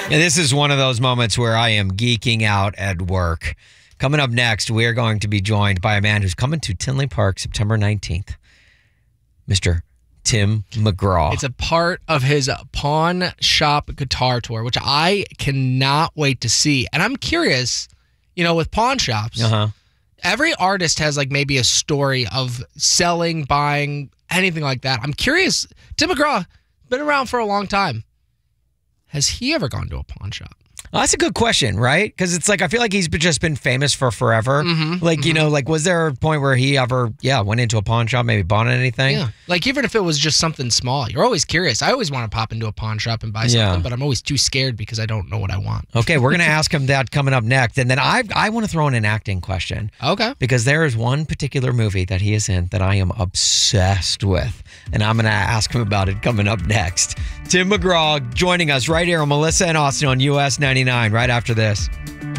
Yeah, this is one of those moments where I am geeking out at work. Coming up next, we are going to be joined by a man who's coming to Tinley Park September 19th, Mr. Tim McGraw. It's a part of his pawn shop guitar tour, which I cannot wait to see. And I'm curious, with pawn shops, every artist has like maybe a story of selling, buying, anything like that. I'm curious. Tim McGraw, been around for a long time. Has he ever gone to a pawn shop? Well, that's a good question, right? Because it's like, I feel like he's just been famous for forever. Was there a point where he ever, went into a pawn shop, maybe bought anything? Yeah. Like, even if it was just something small, you're always curious. I always want to pop into a pawn shop and buy something, but I'm always too scared because I don't know what I want. Okay, we're going to ask him that coming up next. And then I want to throw in an acting question. Okay. Because there is one particular movie that he is in that I am obsessed with. And I'm going to ask him about it coming up next. Tim McGraw joining us right here on Melissa and Austin on US 99 right after this.